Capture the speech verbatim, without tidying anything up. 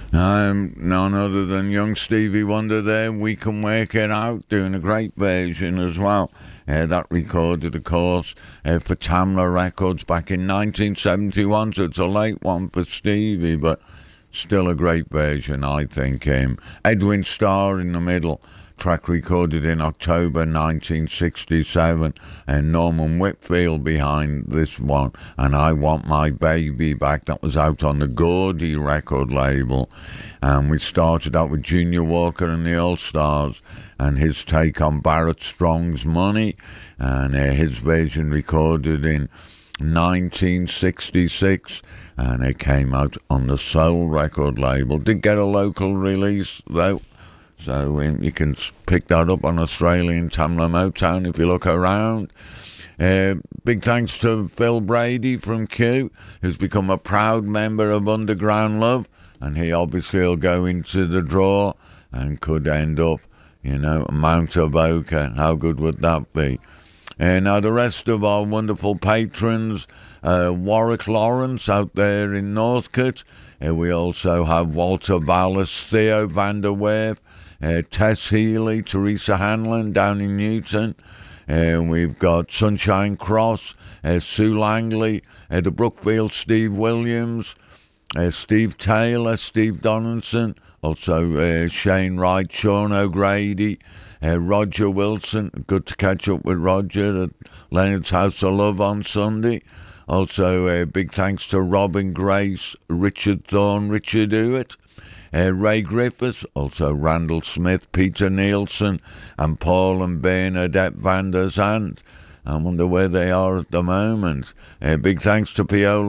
Um, none other than young Stevie Wonder there, We Can Work It Out, doing a great version as well. Uh, that recorded, of course, uh, for Tamla Records back in nineteen seventy-one, so it's a late one for Stevie, but still a great version, I think. Um, Edwin Starr in the middle, track recorded in October nineteen sixty-seven, and Norman Whitfield behind this one, and I Want My Baby Back. That was out on the Gordy record label, and we started out with Junior Walker and the All-Stars and his take on Barrett Strong's Money, and uh, his version recorded in nineteen sixty-six, and it came out on the Soul record label. Did get a local release though, so um, you can pick that up on Australian Tamla Motown if you look around. Uh, big thanks to Phil Brady from Q, who's become a proud member of Underground Love, and he obviously will go into the draw and could end up, you know, Mount Avoca. How good would that be? And now the rest of our wonderful patrons, uh, Warwick Lawrence out there in Northcote. Uh, we also have Walter Vallis, Theo van der Werf, uh, Tess Healy, Teresa Hanlon down in Newton. And uh, we've got Sunshine Cross, uh, Sue Langley, uh, the Brookfield Steve Williams, uh, Steve Taylor, Steve Donaldson, also uh, Shane Wright, Sean O'Grady, Uh, Roger Wilson. Good to catch up with Roger at Leonard's House of Love on Sunday. Also, uh, big thanks to Robin Grace, Richard Thorne, Richard Hewitt, uh, Ray Griffiths, also Randall Smith, Peter Nielsen, and Paul and Bernadette van der Zandt. I wonder where they are at the moment. Uh, big thanks to Piola